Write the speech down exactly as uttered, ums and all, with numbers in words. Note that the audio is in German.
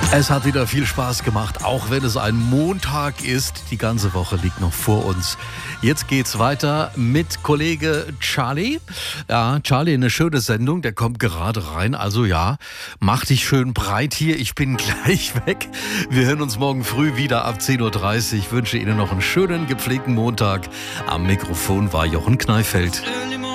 Es hat wieder viel Spaß gemacht, auch wenn es ein Montag ist. Die ganze Woche liegt noch vor uns. Jetzt geht's weiter mit Kollege Charlie. Ja, Charlie, eine schöne Sendung, der kommt gerade rein. Also ja, mach dich schön breit hier. Ich bin gleich weg. Wir hören uns morgen früh wieder ab zehn Uhr dreißig. Ich wünsche Ihnen noch einen schönen, gepflegten Montag. Am Mikrofon war Jochen Kneifeld.